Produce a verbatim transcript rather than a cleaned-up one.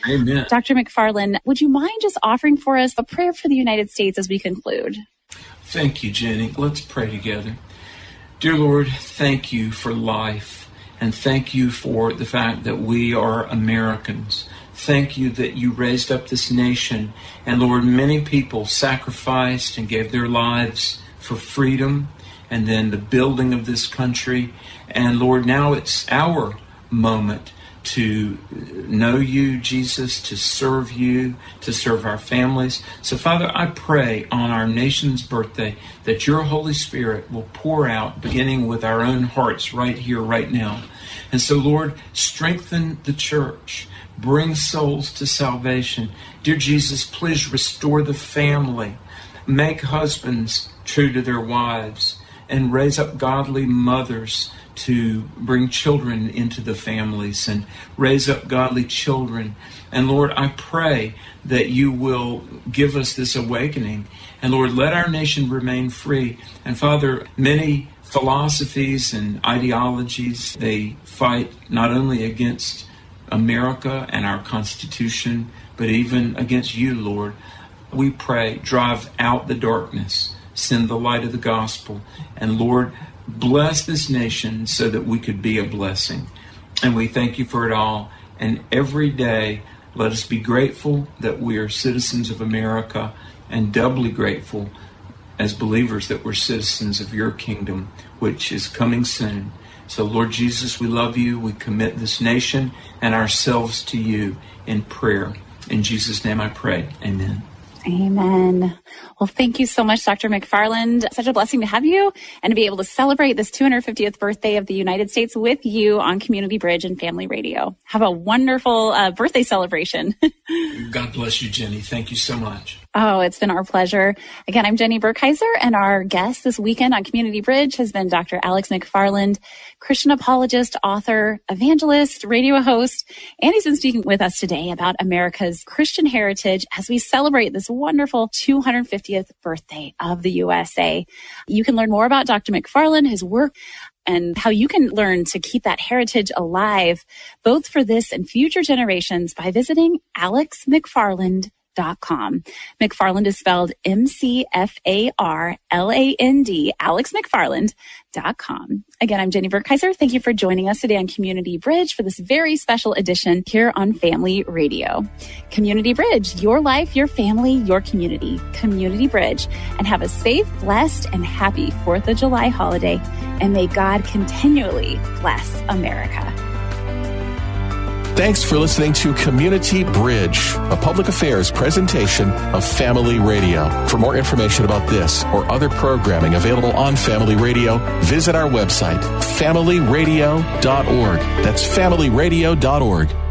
Amen. Doctor McFarland, would you mind just offering for us a prayer for the United States as we conclude? Thank you, Jenny. Let's pray together. Dear Lord, thank you for life, and thank you for the fact that we are Americans. Thank you that you raised up this nation, and Lord, many people sacrificed and gave their lives for freedom and then the building of this country. And Lord, now it's our moment to know you, Jesus, to serve you, to serve our families. So, Father, I pray on our nation's birthday that your Holy Spirit will pour out, beginning with our own hearts right here, right now. And so, Lord, strengthen the church. Bring souls to salvation. Dear Jesus, please restore the family. Make husbands true to their wives, and raise up godly mothers to bring children into the families and raise up godly children. And Lord, I pray that you will give us this awakening. And Lord, let our nation remain free. And Father, many philosophies and ideologies, they fight not only against America and our Constitution, but even against you, Lord. We pray, drive out the darkness, send the light of the gospel, and Lord, bless this nation so that we could be a blessing. And we thank you for it all. And every day, let us be grateful that we are citizens of America, and doubly grateful as believers that we're citizens of your kingdom, which is coming soon. So, Lord Jesus, we love you. We commit this nation and ourselves to you in prayer. In Jesus' name I pray. Amen. Amen. Well, thank you so much, Doctor McFarland. Such a blessing to have you and to be able to celebrate this two hundred fiftieth birthday of the United States with you on Community Bridge and Family Radio. Have a wonderful uh, birthday celebration. God bless you, Jenny. Thank you so much. Oh, it's been our pleasure. Again, I'm Jenny Burkheiser, and our guest this weekend on Community Bridge has been Doctor Alex McFarland, Christian apologist, author, evangelist, radio host, and he's been speaking with us today about America's Christian heritage as we celebrate this wonderful two hundred fiftieth birthday of the U S A. You can learn more about Doctor McFarland, his work, and how you can learn to keep that heritage alive, both for this and future generations, by visiting alex mcfarland dot com. McFarland is spelled M C F A R L A N D, alex mcfarland dot com. Again, I'm Jenny Burkheiser. Thank you for joining us today on Community Bridge for this very special edition here on Family Radio. Community Bridge, your life, your family, your community. Community Bridge. And have a safe, blessed, and happy fourth of July holiday. And may God continually bless America. Thanks for listening to Community Bridge, a public affairs presentation of Family Radio. For more information about this or other programming available on Family Radio, visit our website, family radio dot org. That's family radio dot org.